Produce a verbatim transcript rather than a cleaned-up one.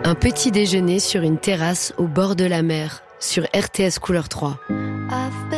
Un petit déjeuner sur une terrasse au bord de la mer, sur R T S Couleur trois.